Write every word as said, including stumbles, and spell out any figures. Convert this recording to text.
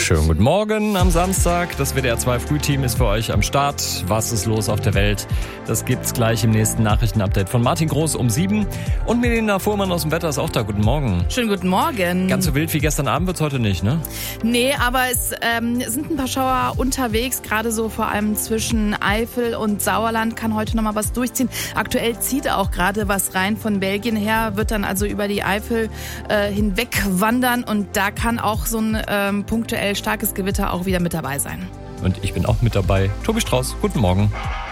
Schönen guten Morgen am Samstag. Das W D R zwei Frühteam ist für euch am Start. Was ist los auf der Welt? Das gibt's gleich im nächsten Nachrichtenupdate von Martin Groß um sieben. Und Melina Fuhrmann aus dem Wetter ist auch da. Guten Morgen. Schönen guten Morgen. Ganz so wild wie gestern Abend wird's heute nicht, ne? Nee, aber es ähm, sind ein paar Schauer unterwegs. Gerade so vor allem zwischen Eifel und Sauerland kann heute nochmal was durchziehen. Aktuell zieht auch gerade was rein von Belgien her, wird dann also über die Eifel äh, hinweg wandern. Und da kann auch so ein ähm, punktuell starkes Gewitter auch wieder mit dabei sein. Und ich bin auch mit dabei. Tobi Strauß, guten Morgen.